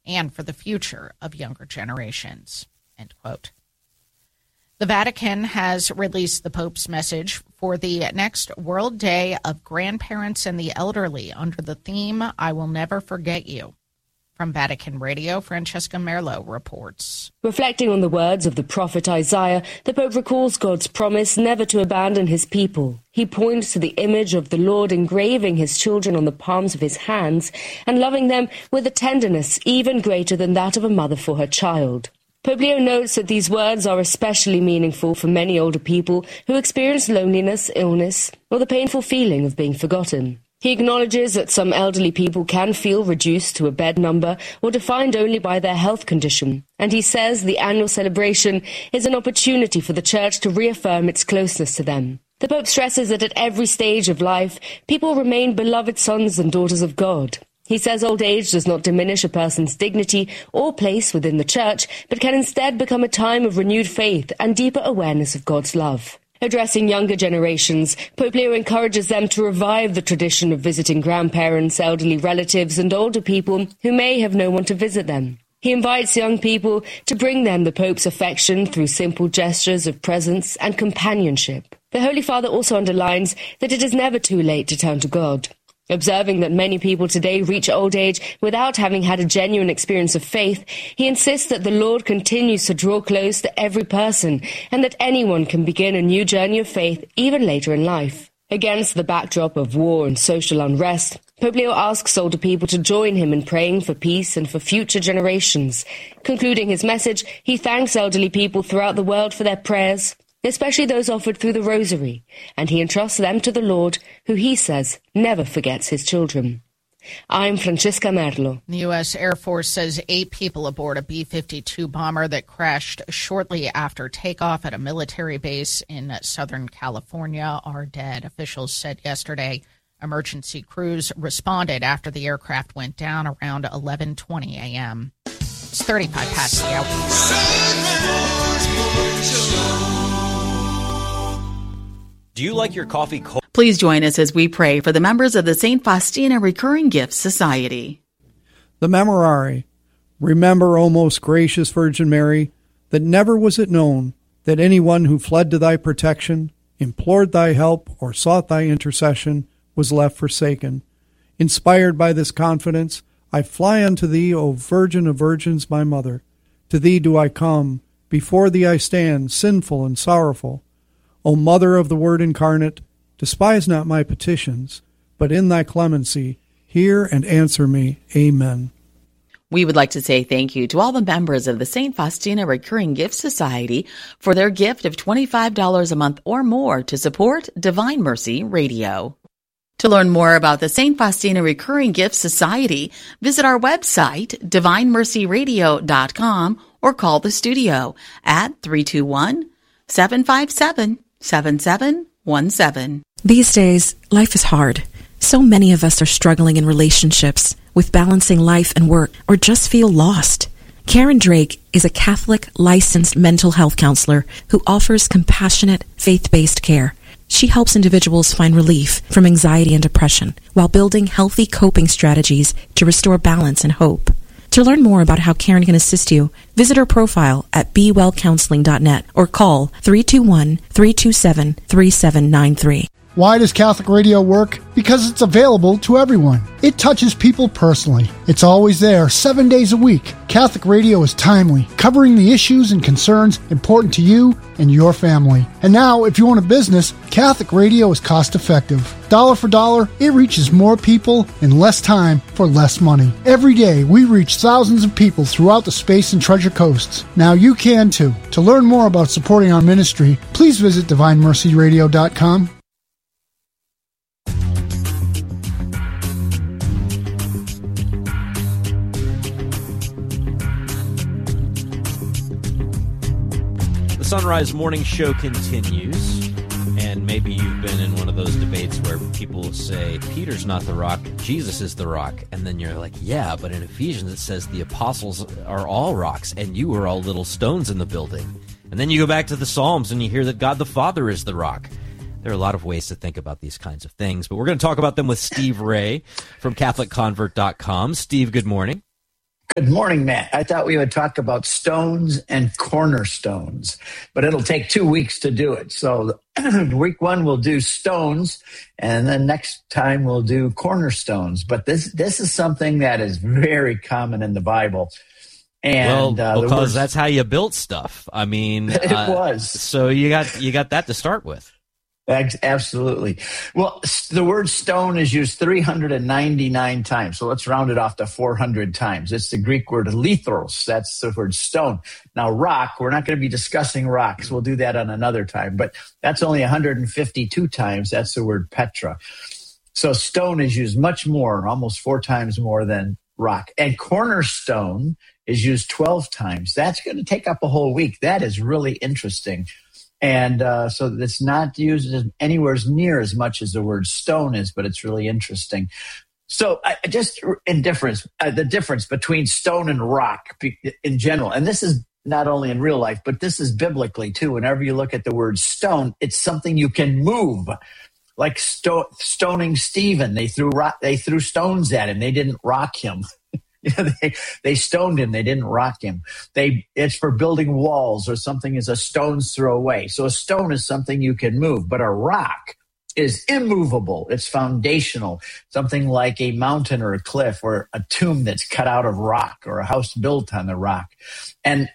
and for the future of younger generations, end quote. The Vatican has released the Pope's message for the next World Day of Grandparents and the Elderly under the theme, I Will Never Forget You. From Vatican Radio, Francesca Merlo reports. Reflecting on the words of the prophet Isaiah, the Pope recalls God's promise never to abandon his people. He points to the image of the Lord engraving his children on the palms of his hands and loving them with a tenderness even greater than that of a mother for her child. Pope Leo notes that these words are especially meaningful for many older people who experience loneliness, illness, or the painful feeling of being forgotten. He acknowledges that some elderly people can feel reduced to a bed number or defined only by their health condition, and he says the annual celebration is an opportunity for the Church to reaffirm its closeness to them. The Pope stresses that at every stage of life, people remain beloved sons and daughters of God. He says old age does not diminish a person's dignity or place within the Church, but can instead become a time of renewed faith and deeper awareness of God's love. Addressing younger generations, Pope Leo encourages them to revive the tradition of visiting grandparents, elderly relatives, and older people who may have no one to visit them. He invites young people to bring them the Pope's affection through simple gestures of presence and companionship. The Holy Father also underlines that it is never too late to turn to God. Observing that many people today reach old age without having had a genuine experience of faith, he insists that the Lord continues to draw close to every person and that anyone can begin a new journey of faith even later in life. Against the backdrop of war and social unrest, Pope Leo asks older people to join him in praying for peace and for future generations. Concluding his message, he thanks elderly people throughout the world for their prayers, especially those offered through the Rosary, and he entrusts them to the Lord, who he says never forgets his children. I'm Francesca Merlo. The U.S. Air Force says 8 people aboard a B-52 bomber that crashed shortly after takeoff at a military base in Southern California are dead. Officials said yesterday emergency crews responded after the aircraft went down around 11:20 a.m. It's 35 past the hour. Do you like your coffee cold? Please join us as we pray for the members of the St. Faustina Recurring Gifts Society. The Memorare. Remember, O most gracious Virgin Mary, that never was it known that anyone who fled to thy protection, implored thy help, or sought thy intercession was left forsaken. Inspired by this confidence, I fly unto thee, O Virgin of Virgins, my Mother. To thee do I come, before thee I stand, sinful and sorrowful. O Mother of the Word incarnate, despise not my petitions, but in thy clemency hear and answer me. Amen. We would like to say thank you to all the members of the St. Faustina Recurring Gift Society for their gift of $25 a month or more to support Divine Mercy Radio. To learn more about the St. Faustina Recurring Gift Society, visit our website, divinemercyradio.com, or call the studio at 321-757-7717. These days, life is hard. So many of us are struggling in relationships, with balancing life and work, or just feel lost. Karen Drake is a Catholic licensed mental health counselor who offers compassionate, faith-based care. She helps individuals find relief from anxiety and depression while building healthy coping strategies to restore balance and hope. To learn more about how Karen can assist you, visit her profile at bewellcounseling.net or call 321-327-3793. Why does Catholic radio work? Because it's available to everyone. It touches people personally. It's always there, 7 days a week. Catholic radio is timely, covering the issues and concerns important to you and your family. And now, if you own a business, Catholic radio is cost-effective. Dollar for dollar, it reaches more people in less time for less money. Every day, we reach thousands of people throughout the Space and Treasure Coasts. Now you can too. To learn more about supporting our ministry, please visit DivineMercyRadio.com. The Sunrise Morning Show continues, and maybe you've been in one of those debates where people say, Peter's not the rock, Jesus is the rock, and then you're like, yeah, but in Ephesians it says the apostles are all rocks, and you are all little stones in the building. And then you go back to the Psalms, and you hear that God the Father is the rock. There are a lot of ways to think about these kinds of things, but we're going to talk about them with Steve Ray from CatholicConvert.com. Steve, good morning. Good morning, Matt. I thought we would talk about stones and cornerstones, but it'll take 2 weeks to do it. So week one, we'll do stones, and then next time we'll do cornerstones. But this is something that is very common in the Bible. And, because that's how you built stuff. I mean, it was. So you got that to start with. Absolutely. Well, the word stone is used 399 times. So let's round it off to 400 times. It's the Greek word lithros. That's the word stone. Now, rock, we're not going to be discussing rocks. We'll do that on another time. But that's only 152 times. That's the word petra. So stone is used much more, almost 4 times more than rock. And cornerstone is used 12 times. That's going to take up a whole week. That is really interesting. And so it's not used anywhere near as much as the word stone is, but it's really interesting. So the difference between stone and rock in general, and this is not only in real life, but this is biblically too. Whenever you look at the word stone, it's something you can move. Like stoning Stephen, they threw stones at him. They didn't rock him. They stoned him. They didn't rock him. It's for building walls, or something is a stone's throw away. So a stone is something you can move, but a rock is immovable. It's foundational, something like a mountain or a cliff or a tomb that's cut out of rock or a house built on the rock. And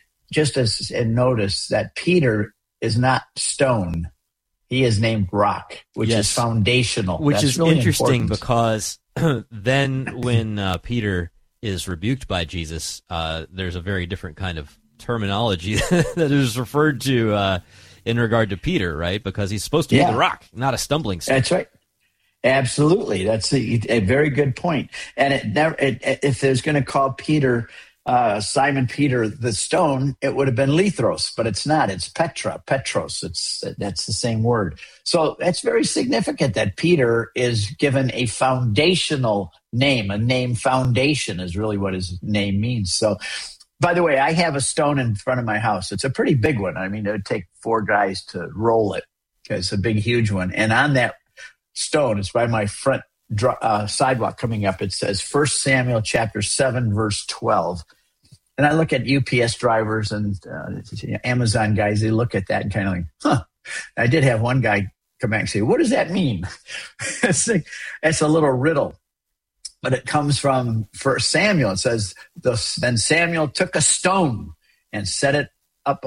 notice that Peter is not stone. He is named rock, which is foundational. Which That's is really interesting because then when Peter is rebuked by Jesus, there's a very different kind of terminology that is referred to in regard to Peter, right? Because he's supposed to be the rock, not a stumbling stone. That's right. Absolutely. That's a very good point. And if there's going to call Peter, Simon Peter, the stone, it would have been lithros, but it's not. It's Petra, Petros. That's the same word. So that's very significant that Peter is given a foundational name. A name foundation is really what his name means. So, by the way, I have a stone in front of my house. It's a pretty big one. I mean, it would take 4 guys to roll it. It's a big, huge one. And on that stone, it's by my front sidewalk coming up. It says 1 Samuel chapter 7, verse 12. And I look at UPS drivers and Amazon guys. They look at that and kind of like, huh. I did have one guy come back and say, what does that mean? It's a little riddle. But it comes from 1 Samuel. It says, then Samuel took a stone and set it up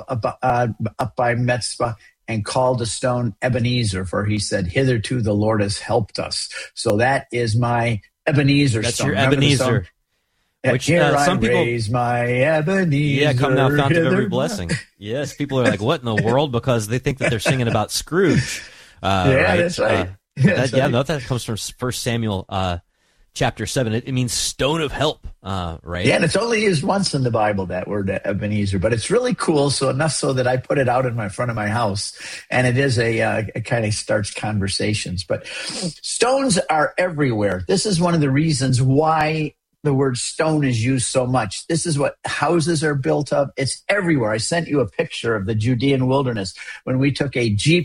by Mizpah and called the stone Ebenezer, for he said, hitherto the Lord has helped us. So that is my Ebenezer That's stone. Your Ebenezer. Which some people raise my Ebenezer. Yeah, come thou fount of every blessing. Yes, people are like, what in the world? Because they think that they're singing about Scrooge. Right? That's right. That comes from 1 Samuel chapter 7. It means stone of help, right? Yeah, and it's only used once in the Bible, that word Ebenezer. But it's really cool, so enough so that I put it out in my front of my house. And it is it kind of starts conversations. But stones are everywhere. This is one of the reasons why the word stone is used so much. This is what houses are built of. It's everywhere. I sent you a picture of the Judean wilderness when we took a Jeep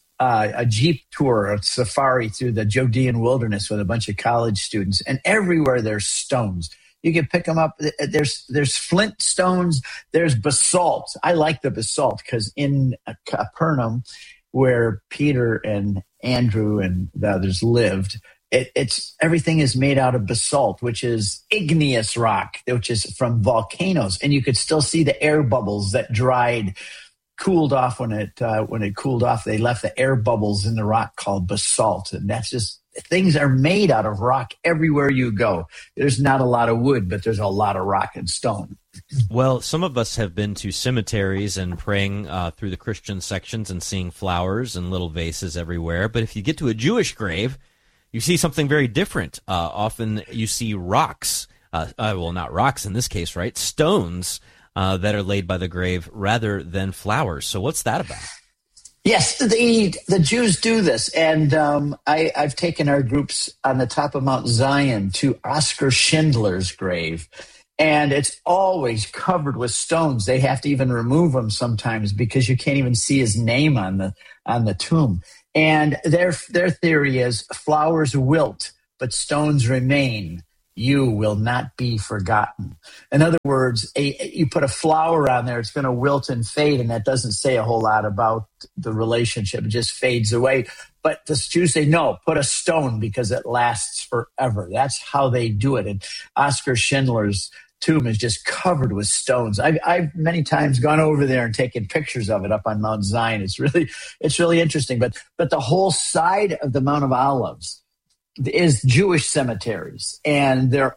tour, a safari through the Judean wilderness with a bunch of college students, and everywhere there's stones. You can pick them up. There's flint stones. There's basalt. I like the basalt because in Capernaum, where Peter and Andrew and the others lived, it's everything is made out of basalt, which is igneous rock, which is from volcanoes, and you could still see the air bubbles that cooled off when it cooled off. They left the air bubbles in the rock called basalt, and that's just things are made out of rock everywhere you go. There's not a lot of wood, but there's a lot of rock and stone. Well, some of us have been to cemeteries and praying through the Christian sections and seeing flowers and little vases everywhere. But if you get to a Jewish grave, you see something very different. Often you see rocks, well, not rocks in this case, right? Stones that are laid by the grave rather than flowers. So what's that about? Yes, the Jews do this. And I've taken our groups on the top of Mount Zion to Oskar Schindler's grave. And it's always covered with stones. They have to even remove them sometimes because you can't even see his name on the tomb. And their theory is flowers wilt, but stones remain. you will not be forgotten. In other words, you put a flower on there, it's going to wilt and fade, and that doesn't say a whole lot about the relationship. It just fades away. But the Jews say, no, put a stone because it lasts forever. That's how they do it. And Oskar Schindler's tomb is just covered with stones. I've many times gone over there and taken pictures of it up on Mount Zion. It's really interesting. But the whole side of the Mount of Olives is Jewish cemeteries, and their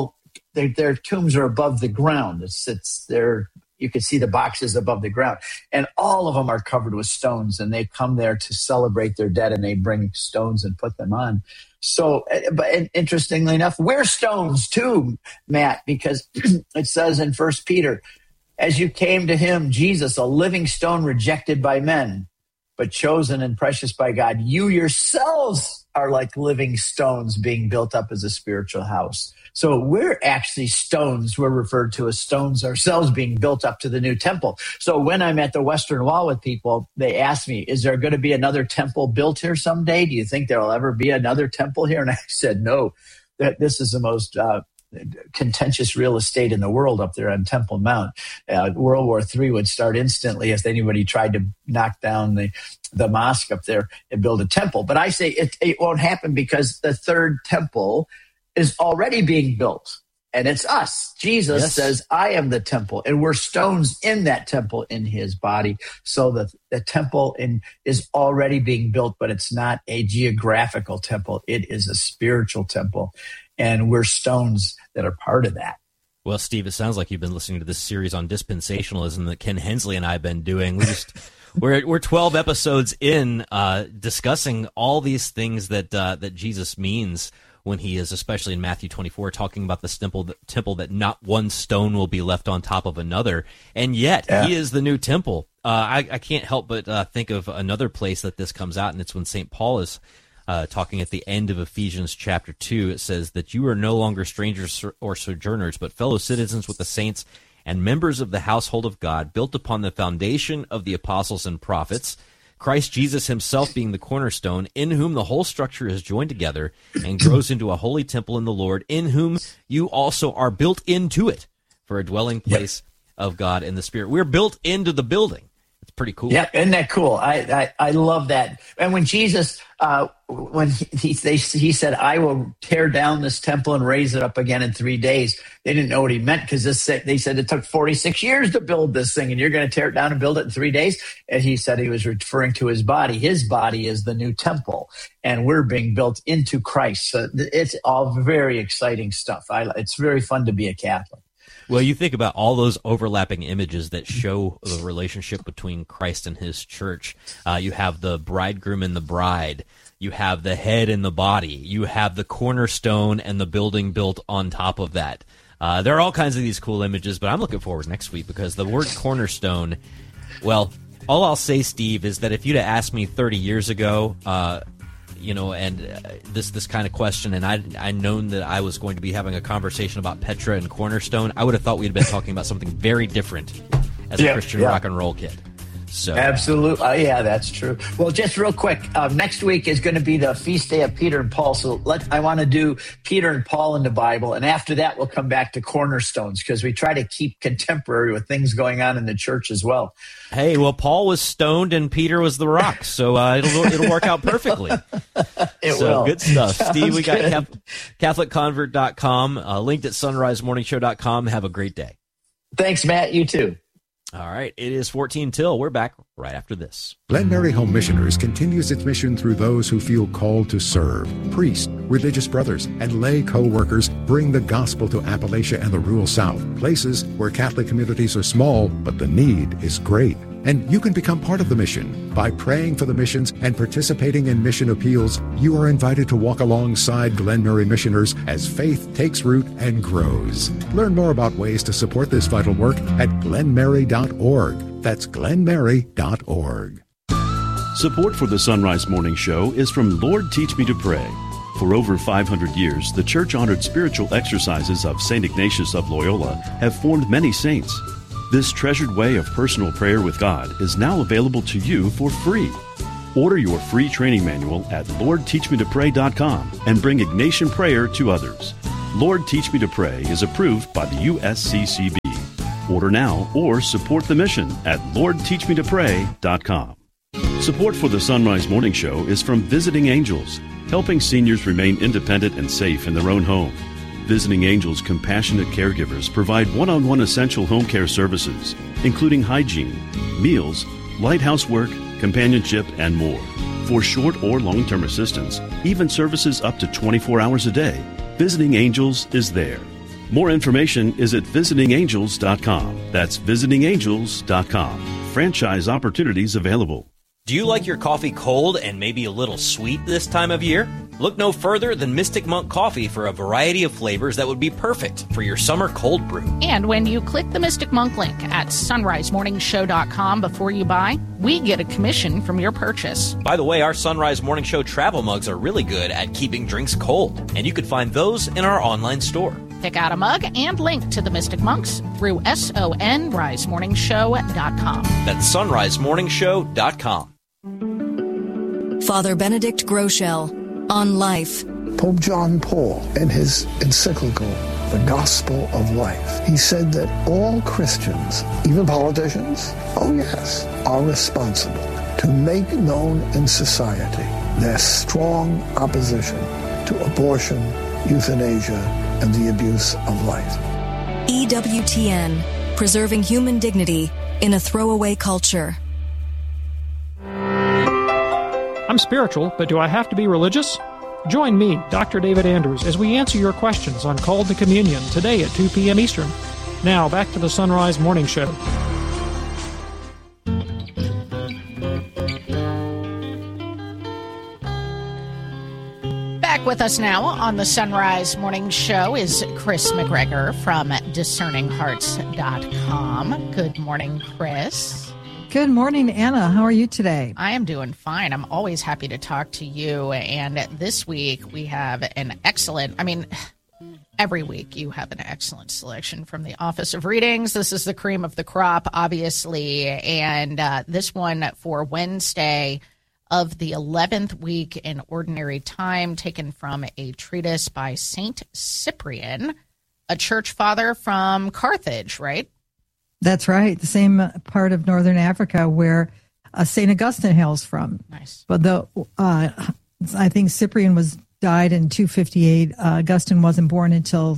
tombs are above the ground. You can see the boxes above the ground, and all of them are covered with stones, and they come there to celebrate their dead, and they bring stones and put them on. So, but interestingly enough, we're stones too, Matt, because it says in 1 Peter, as you came to him, Jesus, a living stone rejected by men, but chosen and precious by God, you yourselves are like living stones being built up as a spiritual house. So we're actually stones. We're referred to as stones ourselves being built up to the new temple. So when I'm at the Western Wall with people, they ask me, is there going to be another temple built here someday? Do you think there will ever be another temple here? And I said, no, that this is the most contentious real estate in the world up there on Temple Mount. World War III would start instantly if anybody tried to knock down the mosque up there and build a temple. But I say it won't happen because the third temple is already being built, and it's us. Jesus says, I am the temple, and we're stones in that temple in his body. So the temple is already being built, but it's not a geographical temple. It is a spiritual temple, and we're stones that are part of that. Well, Steve, it sounds like you've been listening to this series on dispensationalism that Ken Hensley and I have been doing. We're 12 episodes in, discussing all these things that Jesus means when he is, especially in Matthew 24, talking about the temple that not one stone will be left on top of another, and yet he is the new temple. I can't help but think of another place that this comes out, and it's when St. Paul is talking at the end of Ephesians chapter 2. It says that you are no longer strangers or sojourners, but fellow citizens with the saints and members of the household of God, built upon the foundation of the apostles and prophets, Christ Jesus himself being the cornerstone, in whom the whole structure is joined together and grows into a holy temple in the Lord, in whom you also are built into it for a dwelling place of God in the Spirit. We're built into the building. It's pretty cool. Yeah, isn't that cool? I love that. And when Jesus, when he said, I will tear down this temple and raise it up again in 3 days, they didn't know what he meant, because they said it took 46 years to build this thing, and you're going to tear it down and build it in 3 days? And he said he was referring to his body. His body is the new temple, and we're being built into Christ. So it's all very exciting stuff. It's very fun to be a Catholic. Well, you think about all those overlapping images that show the relationship between Christ and his church. You have the bridegroom and the bride. You have the head and the body. You have the cornerstone and the building built on top of that. There are all kinds of these cool images, but I'm looking forward next week because the word cornerstone, well, all I'll say, Steve, is that if you'd have asked me 30 years ago, this kind of question, and I'd known that I was going to be having a conversation about Petra and Cornerstone, I would have thought we'd been talking about something very different as a Christian rock and roll kid. So absolutely, yeah, that's true. Well, just real quick, next week is going to be the feast day of Peter and Paul. So I want to do Peter and Paul in the Bible, and after that, we'll come back to cornerstones because we try to keep contemporary with things going on in the church as well. Hey, well, Paul was stoned and Peter was the rock, so it'll work out perfectly. It will. Good stuff, Sounds Steve. We got good. CatholicConvert.com, linked at sunrisemorningshow.com. Have a great day. Thanks, Matt. You too. All right, it is 14 till. We're back right after this. Glen Mary Home Missioners continues its mission through those who feel called to serve. Priests, religious brothers, and lay co-workers bring the gospel to Appalachia and the rural South, places where Catholic communities are small, but the need is great. And you can become part of the mission. By praying for the missions and participating in mission appeals, you are invited to walk alongside Glen Mary missioners as faith takes root and grows. Learn more about ways to support this vital work at glenmary.org. That's glenmary.org. Support for the Sunrise Morning Show is from Lord Teach Me to Pray. For over 500 years, the church-honored spiritual exercises of St. Ignatius of Loyola have formed many saints. This treasured way of personal prayer with God is now available to you for free. Order your free training manual at LordTeachMeToPray.com and bring Ignatian prayer to others. Lord Teach Me to Pray is approved by the USCCB. Order now or support the mission at LordTeachMeToPray.com. Support for the Sunrise Morning Show is from Visiting Angels, helping seniors remain independent and safe in their own home. Visiting Angels compassionate caregivers provide one-on-one essential home care services, including hygiene, meals, light housework, companionship, and more. For short or long-term assistance, even services up to 24 hours a day, Visiting Angels is there. More information is at visitingangels.com. That's visitingangels.com. Franchise opportunities available. Do you like your coffee cold and maybe a little sweet this time of year? Look no further than Mystic Monk Coffee for a variety of flavors that would be perfect for your summer cold brew. And when you click the Mystic Monk link at sunrisemorningshow.com before you buy, we get a commission from your purchase. By the way, our Sunrise Morning Show travel mugs are really good at keeping drinks cold, and you can find those in our online store. Pick out a mug and link to the Mystic Monks through sunrisemorningshow.com. That's sunrisemorningshow.com. Father Benedict Groeschel on life. Pope John Paul, in his encyclical, The Gospel of Life, he said that all Christians, even politicians, oh yes, are responsible to make known in society their strong opposition to abortion, euthanasia, and the abuse of life. EWTN, preserving human dignity in a throwaway culture. I'm spiritual, but do I have to be religious? Join me, Dr. David Andrews, as we answer your questions on Called to Communion today at 2 p.m. Eastern. Now, back to the Sunrise Morning Show. Back with us now on the Sunrise Morning Show is Chris McGregor from DiscerningHearts.com. Good morning, Chris. Good morning, Anna. How are you today? I am doing fine. I'm always happy to talk to you. And this week we have an excellent, every week you have an excellent selection from the Office of Readings. This is the cream of the crop, obviously. And this one for Wednesday of the 11th week in Ordinary Time, taken from a treatise by Saint Cyprian, a church father from Carthage, right? That's right. The same part of northern Africa where St. Augustine hails from. Nice. But I think Cyprian died in 258. Augustine wasn't born until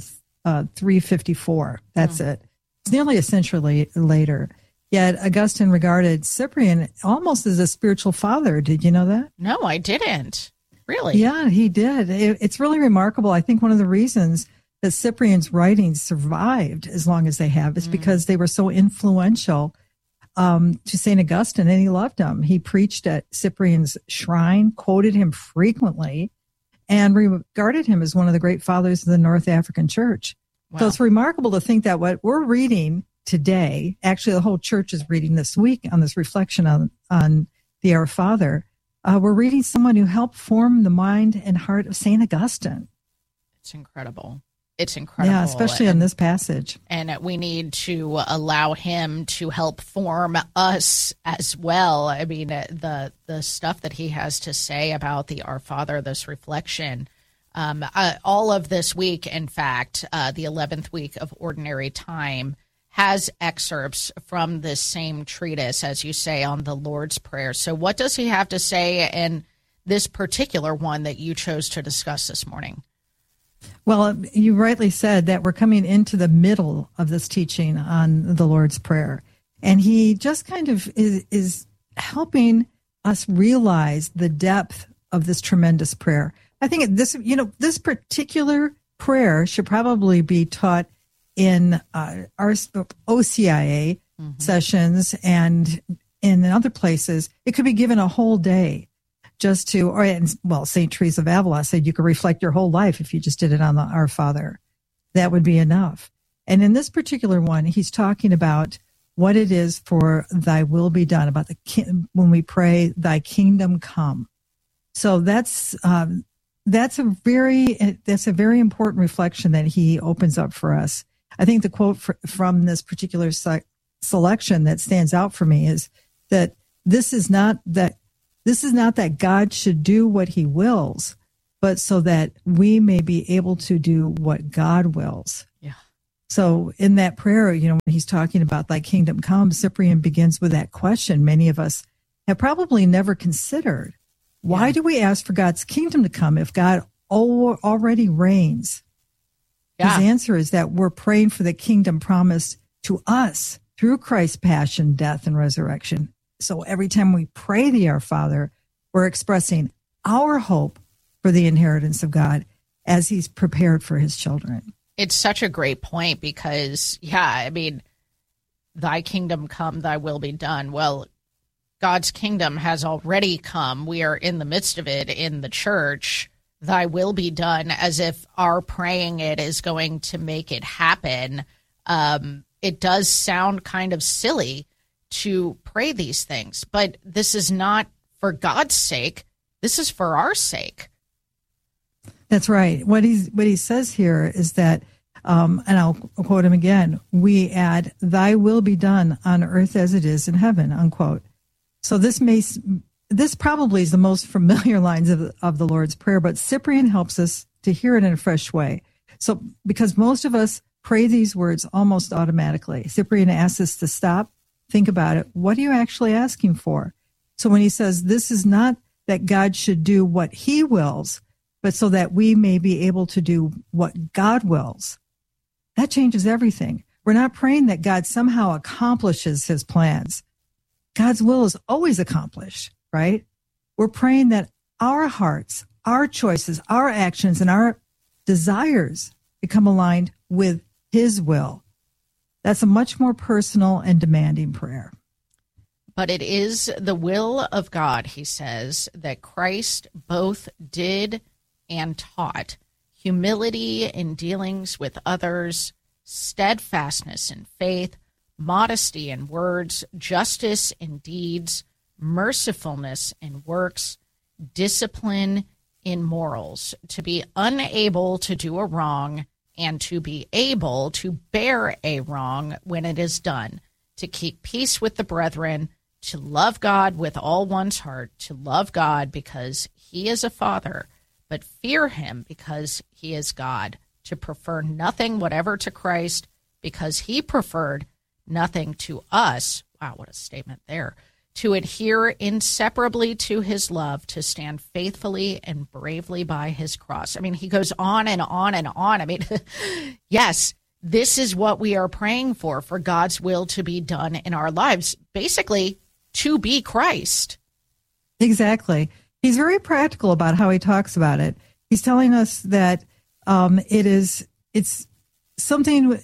354. That's it. It's nearly a century later. Yet Augustine regarded Cyprian almost as a spiritual father. Did you know that? No, I didn't. Really? Yeah, he did. It's really remarkable. I think one of the reasons that Cyprian's writings survived as long as they have is because they were so influential to St. Augustine, and he loved him. He preached at Cyprian's shrine, quoted him frequently, and regarded him as one of the great fathers of the North African Church. Wow. So it's remarkable to think that what we're reading today, actually the whole church is reading this week on this reflection on the Our Father, we're reading someone who helped form the mind and heart of St. Augustine. It's incredible. It's incredible. Yeah, especially in this passage. And we need to allow him to help form us as well. I mean, the stuff that he has to say about the Our Father, this reflection, all of this week, in fact, the 11th week of Ordinary Time, has excerpts from this same treatise, as you say, on the Lord's Prayer. So what does he have to say in this particular one that you chose to discuss this morning? Well, you rightly said that we're coming into the middle of this teaching on the Lord's Prayer. And he just kind of is helping us realize the depth of this tremendous prayer. I think this particular prayer should probably be taught in our OCIA sessions and in other places. It could be given a whole day. St. Teresa of Avila said you could reflect your whole life if you just did it on the Our Father. That would be enough. And in this particular one, he's talking about what it is for thy will be done, about when we pray, thy kingdom come. So that's a very important reflection that he opens up for us. I think the quote from this particular selection that stands out for me is that this is not that God should do what he wills, but so that we may be able to do what God wills. Yeah. So in that prayer, when he's talking about thy kingdom come, Cyprian begins with that question many of us have probably never considered. Why do we ask for God's kingdom to come if God already reigns? Yeah. His answer is that we're praying for the kingdom promised to us through Christ's passion, death, and resurrection. So every time we pray the Our Father, we're expressing our hope for the inheritance of God as he's prepared for his children. It's such a great point because, thy kingdom come, thy will be done. Well, God's kingdom has already come. We are in the midst of it in the church. Thy will be done, as if our praying it is going to make it happen. It does sound kind of silly to pray these things, but this is not for God's sake. This is for our sake. That's right. What he says here is that, and I'll quote him again, we add, thy will be done on earth as it is in heaven, unquote. So this probably is the most familiar lines of the Lord's Prayer, but Cyprian helps us to hear it in a fresh way. So because most of us pray these words almost automatically, Cyprian asks us to stop, think about it. What are you actually asking for? So when he says this is not that God should do what he wills, but so that we may be able to do what God wills, that changes everything. We're not praying that God somehow accomplishes his plans. God's will is always accomplished, right? We're praying that our hearts, our choices, our actions, and our desires become aligned with his will. That's a much more personal and demanding prayer. But it is the will of God, he says, that Christ both did and taught humility in dealings with others, steadfastness in faith, modesty in words, justice in deeds, mercifulness in works, discipline in morals, to be unable to do a wrong and to be able to bear a wrong when it is done, to keep peace with the brethren, to love God with all one's heart, to love God because he is a father, but fear him because he is God, to prefer nothing whatever to Christ because he preferred nothing to us. Wow, what a statement there. To adhere inseparably to his love, to stand faithfully and bravely by his cross. I mean, he goes on and on and on. I mean, yes, this is what we are praying for God's will to be done in our lives. Basically, to be Christ. Exactly. He's very practical about how he talks about it. He's telling us that it's something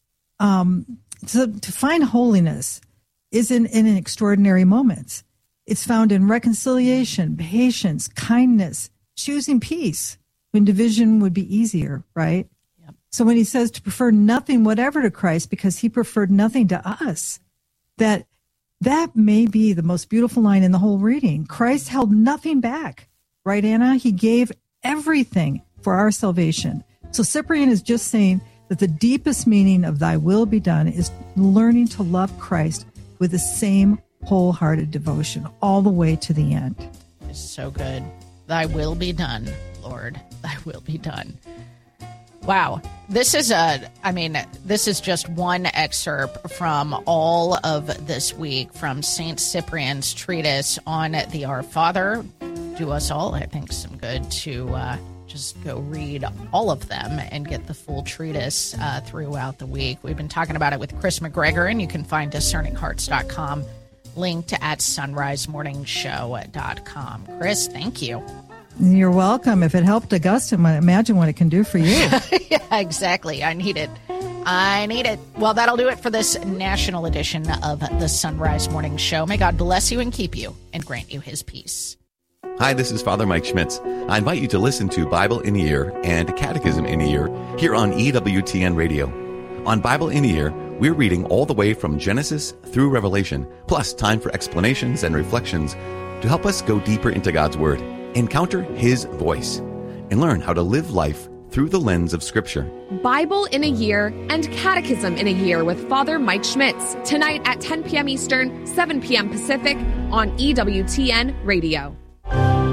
to find holiness is in extraordinary moments. It's found in reconciliation, patience, kindness, choosing peace when division would be easier, right? Yep. So when he says to prefer nothing whatever to Christ because he preferred nothing to us, that may be the most beautiful line in the whole reading. Christ held nothing back, right, Anna? He gave everything for our salvation. So Cyprian is just saying that the deepest meaning of thy will be done is learning to love Christ with the same wholehearted devotion all the way to the end. It's so good. Thy will be done, Lord. Thy will be done. Wow. This is just one excerpt from all of this week from St. Cyprian's treatise on the Our Father. Do us all, I think, some good to just go read all of them and get the full treatise throughout the week. We've been talking about it with Chris McGregor, and you can find discerninghearts.com linked at sunrisemorningshow.com. Chris, thank you. You're welcome. If it helped Augustine, imagine what it can do for you. Yeah, exactly. I need it. Well, that'll do it for this national edition of the Sunrise Morning Show. May God bless you and keep you and grant you his peace. Hi, this is Father Mike Schmitz. I invite you to listen to Bible in a Year and Catechism in a Year here on EWTN Radio. On Bible in a Year, we're reading all the way from Genesis through Revelation, plus time for explanations and reflections to help us go deeper into God's Word, encounter His voice, and learn how to live life through the lens of Scripture. Bible in a Year and Catechism in a Year with Father Mike Schmitz, tonight at 10 p.m. Eastern, 7 p.m. Pacific on EWTN Radio.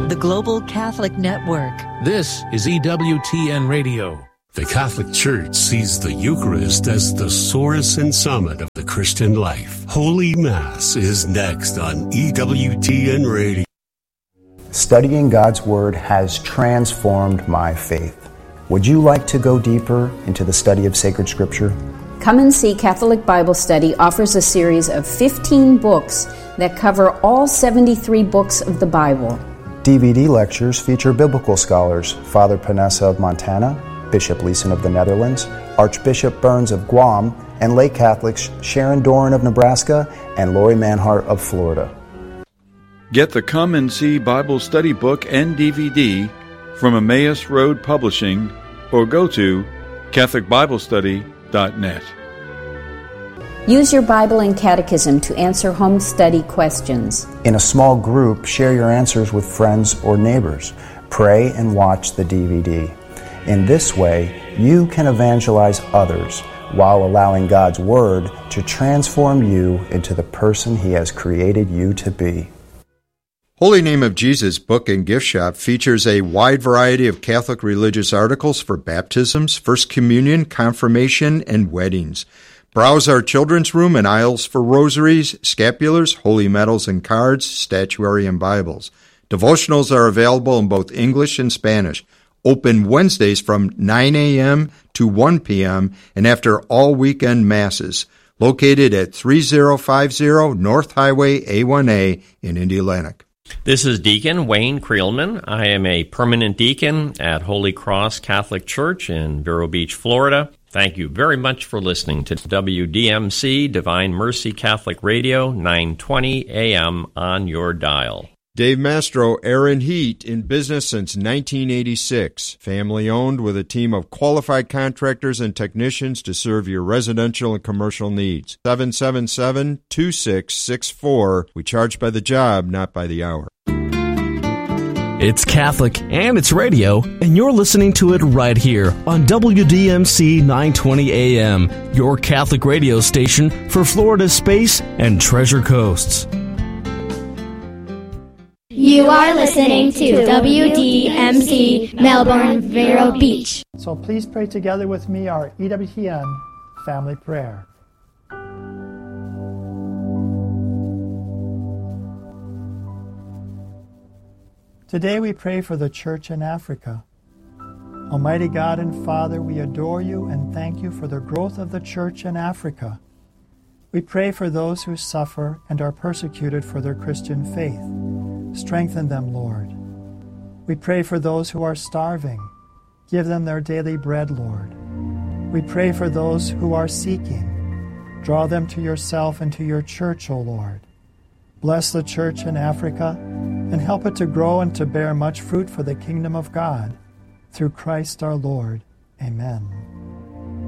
the Global Catholic Network. This is EWTN Radio. The Catholic Church sees the Eucharist as the source and summit of the Christian life. Holy Mass is next on EWTN Radio. Studying God's Word has transformed my faith. Would you like to go deeper into the study of sacred Scripture? Come and See Catholic Bible Study offers a series of 15 books that cover all 73 books of the Bible. DVD lectures feature biblical scholars Father Panessa of Montana, Bishop Leeson of the Netherlands, Archbishop Burns of Guam, and lay Catholics Sharon Doran of Nebraska and Lori Manhart of Florida. Get the Come and See Bible Study book and DVD from Emmaus Road Publishing or go to CatholicBibleStudy.net. Use your Bible and Catechism to answer home study questions. In a small group, share your answers with friends or neighbors. Pray and watch the DVD. In this way, you can evangelize others while allowing God's Word to transform you into the person He has created you to be. Holy Name of Jesus book and gift shop features a wide variety of Catholic religious articles for baptisms, First Communion, confirmation, and weddings. Browse our children's room and aisles for rosaries, scapulars, holy medals and cards, statuary, and Bibles. Devotionals are available in both English and Spanish. Open Wednesdays from 9 a.m. to 1 p.m. and after all weekend masses. Located at 3050 North Highway A1A in Indianapolis. This is Deacon Wayne Creelman. I am a permanent deacon at Holy Cross Catholic Church in Vero Beach, Florida. Thank you very much for listening to WDMC Divine Mercy Catholic Radio, 920 AM on your dial. Dave Mastro, Aaron Heat, in business since 1986. Family owned with a team of qualified contractors and technicians to serve your residential and commercial needs. 777-2664. We charge by the job, not by the hour. It's Catholic and it's radio, and you're listening to it right here on WDMC 920 AM, your Catholic radio station for Florida's Space and Treasure Coasts. You are listening to WDMC Melbourne, Vero Beach. So please pray together with me our EWTN family prayer. Today we pray for the Church in Africa. Almighty God and Father, we adore you and thank you for the growth of the Church in Africa. We pray for those who suffer and are persecuted for their Christian faith. Strengthen them, Lord. We pray for those who are starving. Give them their daily bread, Lord. We pray for those who are seeking. Draw them to yourself and to your church, O Lord. Bless the Church in Africa and help it to grow and to bear much fruit for the kingdom of God. Through Christ our Lord. Amen.